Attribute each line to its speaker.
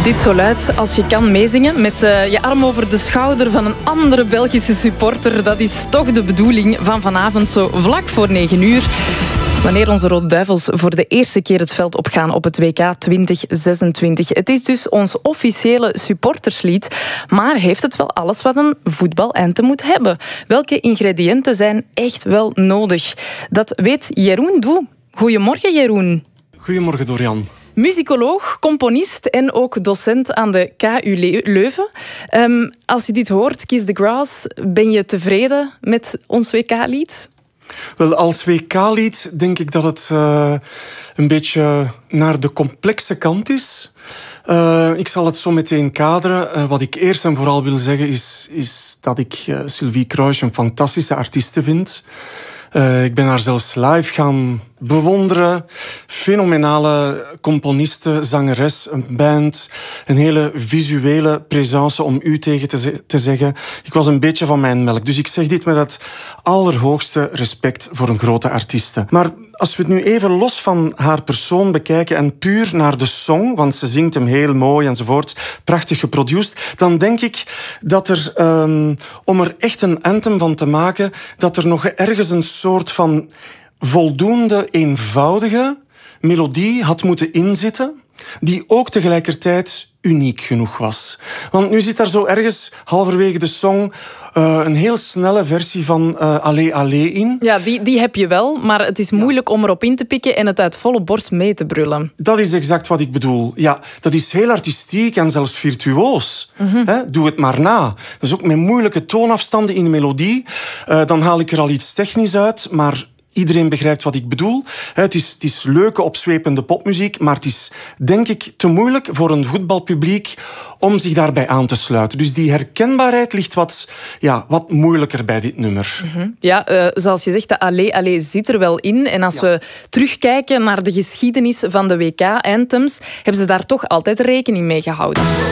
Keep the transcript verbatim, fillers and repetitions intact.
Speaker 1: Dit zo luidt als je kan meezingen met uh, je arm over de schouder van een andere Belgische supporter. Dat is toch de bedoeling van vanavond, zo vlak voor negen uur. Wanneer onze Rode Duivels voor de eerste keer het veld opgaan op het W K twintig zesentwintig. Het is dus ons officiële supporterslied, maar heeft het wel alles wat een voetbalanthem moet hebben? Welke ingrediënten zijn echt wel nodig? Dat weet Jeroen Doe. Goedemorgen, Jeroen.
Speaker 2: Goedemorgen, Dorian.
Speaker 1: Muzikoloog, componist en ook docent aan de K U Leuven. Um, als je dit hoort, Kiss the Grass, ben je tevreden met ons W K-lied?
Speaker 2: Wel, als W K-lied denk ik dat het uh, een beetje naar de complexe kant is. Uh, ik zal het zo meteen kaderen. Uh, wat ik eerst en vooral wil zeggen is, is dat ik uh, Sylvie Kruijs een fantastische artieste vind. Uh, ik ben haar zelfs live gaan bewonderen. Fenomenale componiste, zangeres, een band. Een hele visuele presence, om u tegen te, ze- te zeggen. Ik was een beetje van mijn melk. Dus ik zeg dit met het allerhoogste respect voor een grote artieste. Maar als we het nu even los van haar persoon bekijken en puur naar de song, want ze zingt hem heel mooi enzovoort, prachtig geproduceerd, dan denk ik dat er, um, om er echt een anthem van te maken, dat er nog ergens een soort van voldoende eenvoudige melodie had moeten inzitten, die ook tegelijkertijd uniek genoeg was. Want nu zit daar zo ergens halverwege de song uh, een heel snelle versie van uh, Allee Allee in.
Speaker 1: Ja, die, die heb je wel, maar het is moeilijk om erop in te pikken en het uit volle borst mee te brullen.
Speaker 2: Dat is exact wat ik bedoel. Ja, dat is heel artistiek en zelfs virtuoos. Mm-hmm. He, doe het maar na. Dat is ook met moeilijke toonafstanden in de melodie. Uh, dan haal ik er al iets technisch uit, maar iedereen begrijpt wat ik bedoel. Het is, het is leuke, opzwepende popmuziek, maar het is, denk ik, te moeilijk voor een voetbalpubliek om zich daarbij aan te sluiten. Dus die herkenbaarheid ligt wat, ja, wat moeilijker bij dit nummer.
Speaker 1: Mm-hmm. Ja, uh, zoals je zegt, de Allee Allee zit er wel in. En als ja. we terugkijken naar de geschiedenis van de W K-anthems, hebben ze daar toch altijd rekening mee gehouden.